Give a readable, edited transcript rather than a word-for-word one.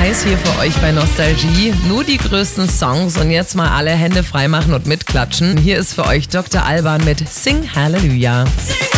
Neues hier für euch bei Nostalgie. Nur die größten Songs und jetzt mal alle Hände freimachen und mitklatschen. Hier ist für euch Dr. Alban mit Sing Hallelujah. Sing